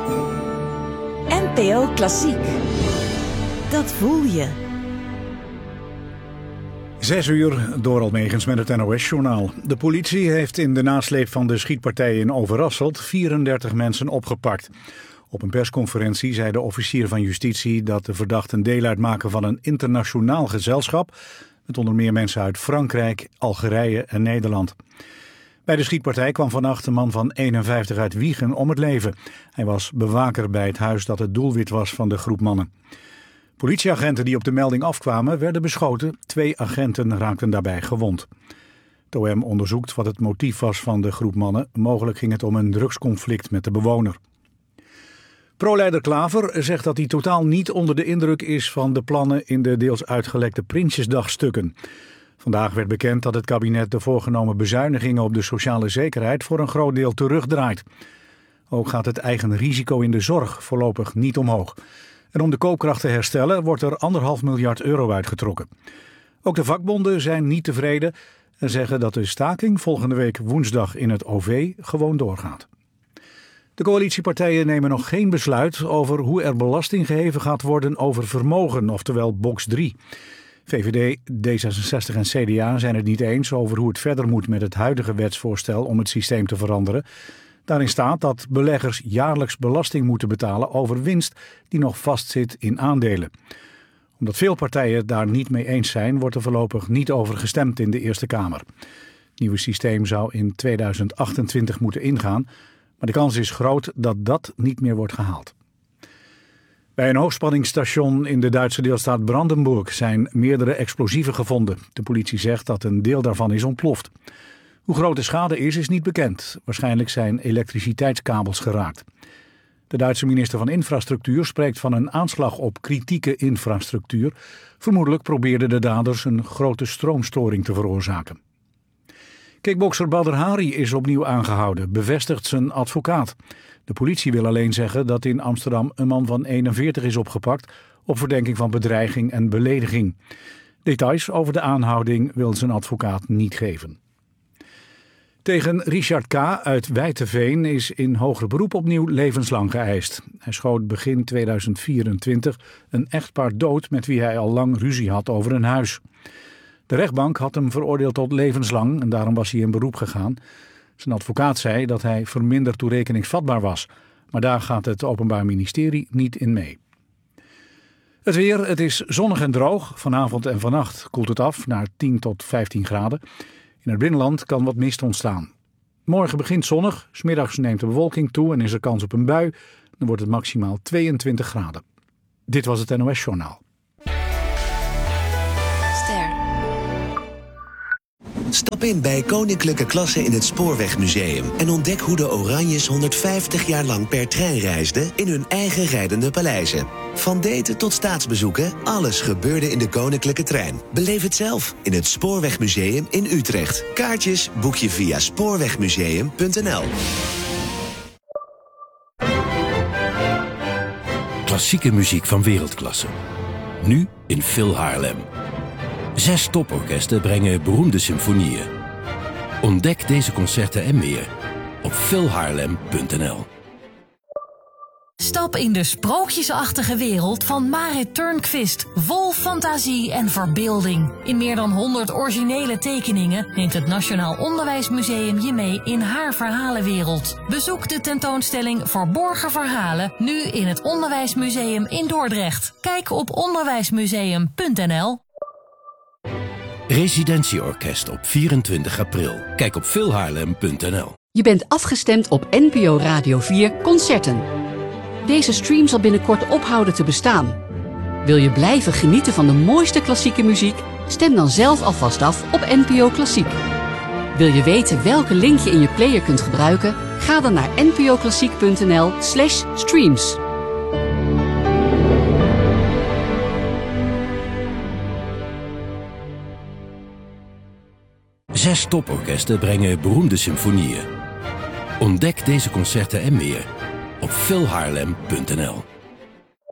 NPO Klassiek. Dat voel je. 6:00, Doral Megens met het NOS-journaal. De politie heeft in de nasleep van de schietpartij in Overasselt 34 mensen opgepakt. Op een persconferentie zei de officier van justitie dat de verdachten deel uitmaken van een internationaal gezelschap met onder meer mensen uit Frankrijk, Algerije en Nederland. Bij de schietpartij kwam vannacht een man van 51 uit Wijchen om het leven. Hij was bewaker bij het huis dat het doelwit was van de groep mannen. Politieagenten die op de melding afkwamen werden beschoten. 2 agenten raakten daarbij gewond. Het OM onderzoekt wat het motief was van de groep mannen. Mogelijk ging het om een drugsconflict met de bewoner. Pro-leider Klaver zegt dat hij totaal niet onder de indruk is van de plannen in de deels uitgelekte Prinsjesdagstukken. Vandaag werd bekend dat het kabinet de voorgenomen bezuinigingen op de sociale zekerheid voor een groot deel terugdraait. Ook gaat het eigen risico in de zorg voorlopig niet omhoog. En om de koopkracht te herstellen wordt er €1,5 miljard uitgetrokken. Ook de vakbonden zijn niet tevreden en zeggen dat de staking volgende week woensdag in het OV gewoon doorgaat. De coalitiepartijen nemen nog geen besluit over hoe er belasting geheven gaat worden over vermogen, oftewel box 3. VVD, D66 en CDA zijn het niet eens over hoe het verder moet met het huidige wetsvoorstel om het systeem te veranderen. Daarin staat dat beleggers jaarlijks belasting moeten betalen over winst die nog vastzit in aandelen. Omdat veel partijen het daar niet mee eens zijn, wordt er voorlopig niet over gestemd in de Eerste Kamer. Het nieuwe systeem zou in 2028 moeten ingaan, maar de kans is groot dat dat niet meer wordt gehaald. Bij een hoogspanningsstation in de Duitse deelstaat Brandenburg zijn meerdere explosieven gevonden. De politie zegt dat een deel daarvan is ontploft. Hoe groot de schade is niet bekend. Waarschijnlijk zijn elektriciteitskabels geraakt. De Duitse minister van Infrastructuur spreekt van een aanslag op kritieke infrastructuur. Vermoedelijk probeerden de daders een grote stroomstoring te veroorzaken. Kickbokser Badr Hari is opnieuw aangehouden, bevestigt zijn advocaat. De politie wil alleen zeggen dat in Amsterdam een man van 41 is opgepakt op verdenking van bedreiging en belediging. Details over de aanhouding wil zijn advocaat niet geven. Tegen Richard K. uit Wijteveen is in hoger beroep opnieuw levenslang geëist. Hij schoot begin 2024 een echtpaar dood met wie hij al lang ruzie had over een huis. De rechtbank had hem veroordeeld tot levenslang en daarom was hij in beroep gegaan. Zijn advocaat zei dat hij verminderd toerekeningsvatbaar was, maar daar gaat het Openbaar Ministerie niet in mee. Het weer, het is zonnig en droog. Vanavond en vannacht koelt het af naar 10 tot 15 graden. In het binnenland kan wat mist ontstaan. Morgen begint zonnig, 's middags neemt de bewolking toe en is er kans op een bui. Dan wordt het maximaal 22 graden. Dit was het NOS-journaal. Stap in bij Koninklijke Klasse in het Spoorwegmuseum en ontdek hoe de Oranjes 150 jaar lang per trein reisden in hun eigen rijdende paleizen. Van daten tot staatsbezoeken, alles gebeurde in de Koninklijke Trein. Beleef het zelf in het Spoorwegmuseum in Utrecht. Kaartjes boek je via spoorwegmuseum.nl. Klassieke muziek van wereldklasse. Nu in Phil Haarlem. 6 toporkesten brengen beroemde symfonieën. Ontdek deze concerten en meer op philhaarlem.nl. Stap in de sprookjesachtige wereld van Marit Turnquist. Vol fantasie en verbeelding. In meer dan 100 originele tekeningen neemt het Nationaal Onderwijsmuseum je mee in haar verhalenwereld. Bezoek de tentoonstelling Verborgen Verhalen nu in het Onderwijsmuseum in Dordrecht. Kijk op onderwijsmuseum.nl. Residentieorkest op 24 april. Kijk op philhaarlem.nl. Je bent afgestemd op NPO Radio 4 Concerten. Deze stream zal binnenkort ophouden te bestaan. Wil je blijven genieten van de mooiste klassieke muziek? Stem dan zelf alvast af op NPO Klassiek. Wil je weten welke link je in je player kunt gebruiken? Ga dan naar npoklassiek.nl/streams. 6 toporkesten brengen beroemde symfonieën. Ontdek deze concerten en meer op philhaarlem.nl.